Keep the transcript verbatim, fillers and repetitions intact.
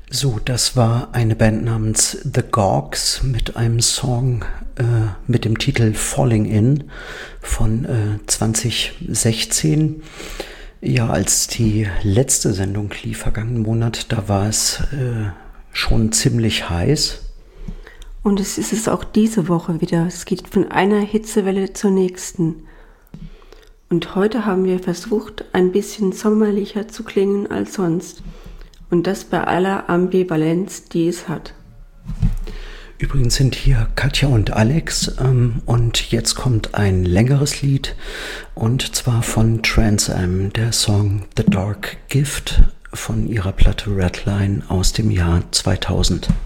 So, das war eine Band namens The Gawks mit einem Song äh, mit dem Titel Falling In von äh, zwanzig sechzehn. Ja, als die letzte Sendung lief vergangenen Monat, da war es äh, schon ziemlich heiß. Und es ist es auch diese Woche wieder. Es geht von einer Hitzewelle zur nächsten. Und heute haben wir versucht, ein bisschen sommerlicher zu klingen als sonst. Und das bei aller Ambivalenz, die es hat. Übrigens sind hier Katja und Alex ähm, und jetzt kommt ein längeres Lied und zwar von Trans Am, der Song The Dark Gift von ihrer Platte Redline aus dem Jahr zweitausend.